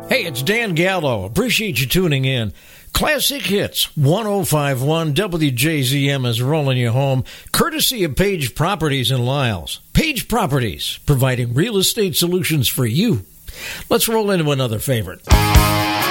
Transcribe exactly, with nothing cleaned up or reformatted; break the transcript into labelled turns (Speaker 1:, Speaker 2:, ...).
Speaker 1: Hey, it's Dan Gallo. Appreciate you tuning in. Classic Hits one oh five point one W J Z M is rolling you home, courtesy of Page Properties in Lyles. Page Properties, providing real estate solutions for you. Let's roll into another favorite.